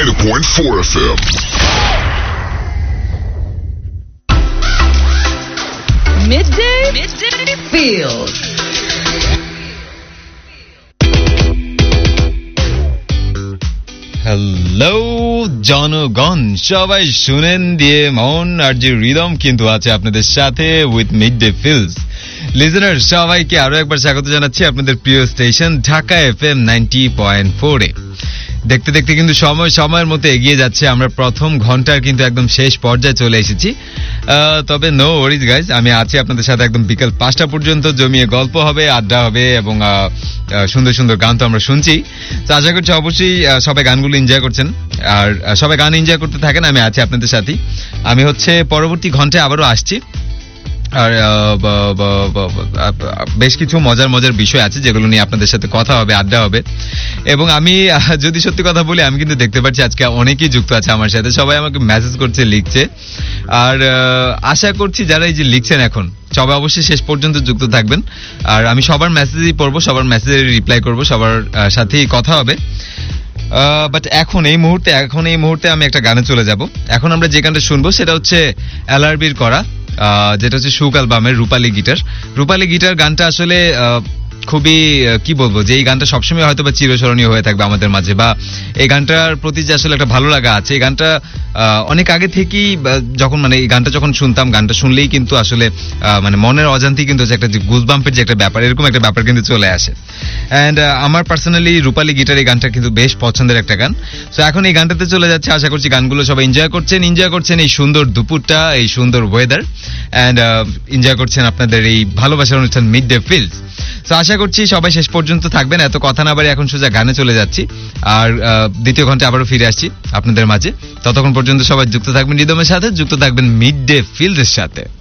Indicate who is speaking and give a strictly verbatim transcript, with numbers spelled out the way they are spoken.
Speaker 1: ninety point four F M.
Speaker 2: Midday, Midday Feels.
Speaker 3: Hello জনগণ, সবাই শুনেন দিয়ে মন আর যে রিদম কিন্তু আছে আপনাদের সাথে উইথ মিড ডে ফিলস। লিজেনার সবাইকে আরো একবার স্বাগত জানাচ্ছি আপনাদের প্রিয় station Dhaka F M ninety point four এ। দেখতে দেখতে কিন্তু সময় সময়ের মতো এগিয়ে যাচ্ছে, আমরা প্রথম ঘন্টার কিন্তু একদম শেষ পর্যায়ে চলে এসেছি। তবে নো ওয়ারিজ গাইজ, আমি আছি আপনাদের সাথে একদম বিকাল পাঁচটা পর্যন্ত। জমিয়ে গল্প হবে, আড্ডা হবে এবং সুন্দর সুন্দর গান তো আমরা শুনছি। তো আশা করছি অবশ্যই সবাই গানগুলো এনজয় করছেন, আর সবাই গান এনজয় করতে থাকেন। আমি আছি আপনাদের সাথে। আমি হচ্ছে পরবর্তী ঘন্টায় আবারও আসছি, আর বেশ কিছু মজার মজার বিষয় আছে যেগুলো নিয়ে আপনাদের সাথে কথা হবে, আড্ডা হবে। এবং আমি যদি সত্যি কথা বলি, আমি কিন্তু দেখতে পাচ্ছি আজকে অনেকেই যুক্ত আছে আমার সাথে, সবাই আমাকে মেসেজ করছে, লিখছে। আর আশা করছি যারা এই যে লিখছেন এখন সবাই অবশ্যই শেষ পর্যন্ত যুক্ত থাকবেন। আর আমি সবার মেসেজই পড়বো, সবার মেসেজে রিপ্লাই করবো, সবার সাথেই কথা হবে। বাট এখন এই মুহূর্তে এখন এই মুহূর্তে আমি একটা গানে চলে যাব। এখন আমরা যে গানটা শুনবো সেটা হচ্ছে এলআরবির করা, যেটা হচ্ছে সুক অ্যালবামের রূপালী গিটার। রূপালী গিটার গানটা আসলে খুবই কি বলবো, যে এই গানটা সবসময় হয়তো বা চিরস্মরণীয় হয়ে থাকবে আমাদের মাঝে, বা এই গানটার প্রতি যে আসলে একটা ভালো লাগা আছে। এই গানটা অনেক আগে থেকেই, যখন মানে এই গানটা যখন শুনতাম, গানটা শুনলেই কিন্তু আসলে মানে মনের অজান্তেই কিন্তু একটা যে গুজবাম্পের যে একটা ব্যাপার, এরকম একটা ব্যাপার কিন্তু চলে আসে। অ্যান্ড আমার পার্সোনালি রূপালী গিটার এই গানটা কিন্তু বেশ পছন্দের একটা গান। সো এখন এই গানটাতে চলে যাচ্ছে। আশা করছি গানগুলো সবাই এনজয় করছেন, এনজয় করছেন এই সুন্দর দুপুরটা, এই সুন্দর ওয়েদার, অ্যান্ড এনজয় করছেন আপনাদের এই ভালোবাসার অনুষ্ঠান মিড ডে ফিলস। তো আশা করছি সবাই শেষ পর্যন্ত থাকবেন। এত কথা না বাড়ি এখন সোজা গানে চলে যাচ্ছি, আর দ্বিতীয় ঘন্টা আবারও ফিরে আসছি আপনাদের মাঝে। ততক্ষণ পর্যন্ত সবাই যুক্ত থাকবেন রিদমের সাথে, যুক্ত থাকবেন মিড ডে ফিলসের সাথে।